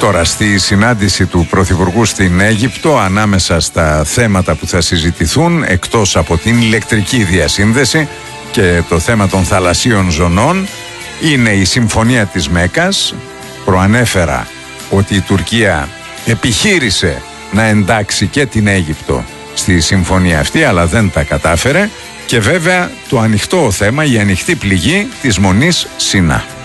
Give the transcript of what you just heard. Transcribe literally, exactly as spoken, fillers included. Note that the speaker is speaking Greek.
Τώρα, στη συνάντηση του Πρωθυπουργού στην Αίγυπτο, ανάμεσα στα θέματα που θα συζητηθούν, εκτός από την ηλεκτρική διασύνδεση και το θέμα των θαλασσίων ζωνών, είναι η συμφωνία της Μέκκας. Προανέφερα ότι η Τουρκία επιχείρησε να εντάξει και την Αίγυπτο στη συμφωνία αυτή, αλλά δεν τα κατάφερε. Και βέβαια το ανοιχτό θέμα, η ανοιχτή πληγή της Μονής Σινά.